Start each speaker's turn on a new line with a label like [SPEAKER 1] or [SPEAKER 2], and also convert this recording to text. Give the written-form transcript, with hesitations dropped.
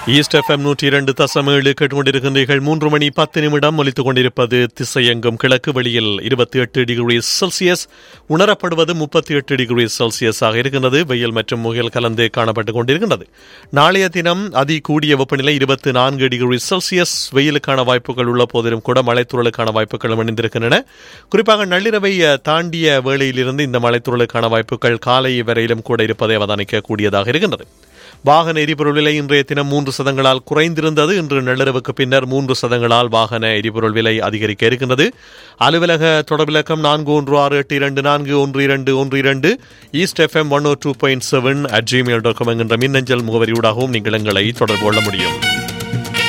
[SPEAKER 1] East FM 102.7 கேட்டுக்கொண்டிருக்கின்றீர்கள். 3 மணி 10 நிமிடம் ஒலித்துக் கொண்டிருப்பது திசையெங்கும் கிழக்கு. வெளியில் 28 டிகிரி செல்சியஸ், உணரப்படுவது 38 டிகிரி செல்சியஸ் ஆக இருக்கின்றது. வெயில் மற்றும் முகில் கலந்து காணப்பட்டுக் கொண்டிருக்கின்றது. நாளைய தினம் அதி கூடிய வெப்பநிலை 24 டிகிரி செல்சியஸ். வெயிலுக்கான வாய்ப்புகள் உள்ள போதிலும் கூட மழைத்துறலுக்கான வாய்ப்புகளும் இணைந்திருக்கின்றன. குறிப்பாக நள்ளிரவை தாண்டிய வேளையிலிருந்து இந்த மழைத்துறலுக்கான வாய்ப்புகள் காலை வரையிலும் கூட இருப்பதை அவதானிக்கக்கூடியதாக இருக்கின்றது. வாகன எரிபொருள் விலை இன்றைய தினம் 3 சதங்களால் குறைந்திருந்தது. இன்று நள்ளிரவுக்கு பின்னர் 3 சதங்களால் வாகன எரிபொருள் விலை அதிகரிக்க இருக்கின்றது. அலுவலக தொடர்பிலக்கம் 4168241212 ஈஸ்ட் FM 102.7 @gmail.com என்கின்ற மின்னஞ்சல் முகவரியூடாகவும் நீங்கள் எங்களை தொடர்பு கொள்ள முடியும்.